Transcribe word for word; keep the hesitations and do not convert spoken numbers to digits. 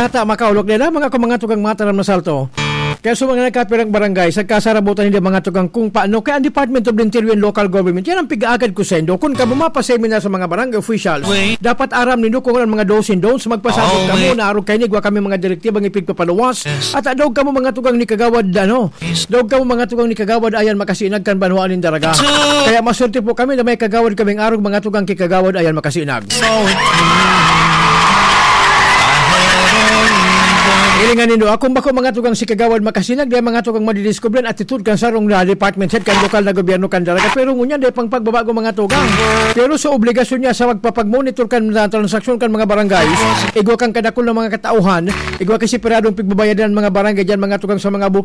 data makaulog nila mga ko mga tugang mata ng masalto. Kaya sa mga nakapirang barangay, sa kasarabutan hindi mga tugang kung paano, kaya ang Department of the Interior and Local Government, yan ang pigaagad ko sendo. Kung ka bumapaseminar sa mga barangay officials, dapat aram nindo kung ang mga do's and don'ts, magpasabot ka mo, naarog kayo nigwa kami mga direktibang ipigpapaluwas, at adog ka mo mga tugang ni kagawad, ano, dog ka mo mga tugang ni kagawad, ayan makasinag kan banwaan in daraga. Kaya masurti po kami na may kagawad kaming arog, mga tugang kikagawad, ayan makasinag. Ilingan nindo, akong bako mga tugang si kagawad makasinag, dahil mga tugang madidiscobren attitude kan sarong na department head kan lokal na gobyerno kan dalaga. Pero ngunyan, dahil pang pagbabago mga tugang. Pero sa obligasyon niya sa magpapag-monitor kan na transaksyon kan mga barangay, igwa kang kadakol ng mga katauhan, igwa kasi peradong pigbabayadan mga barangay dyan mga tugang sa mga bukid.